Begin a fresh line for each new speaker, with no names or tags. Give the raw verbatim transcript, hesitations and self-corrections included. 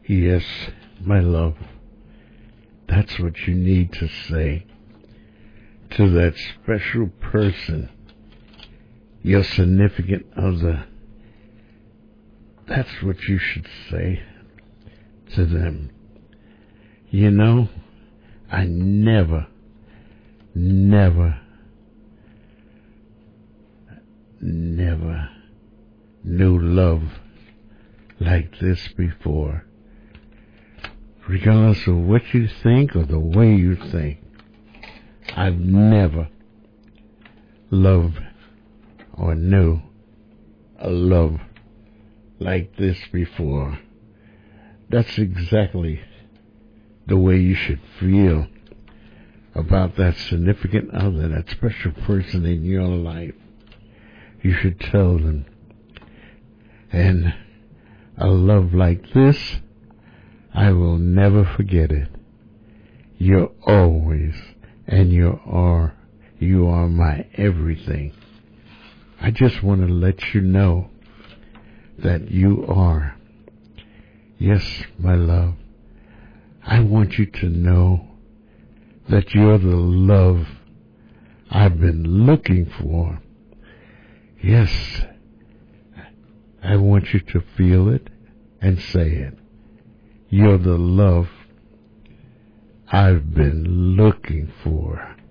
Yes, my love, that's what you need to say to that special person, your significant other. That's what you should say to them. You know, I never, never, never knew love like this before. Regardless of what you think or the way you think, I've never loved or knew a love like this before. That's exactly the way you should feel about that significant other, that special person in your life. You should tell them. And a love like this, I will never forget it. You're always, and you are, you are my everything. I just want to let you know that you are. Yes, my love. I want you to know that you're the love I've been looking for. Yes, I want you to feel it and say it. You're the love I've been looking for.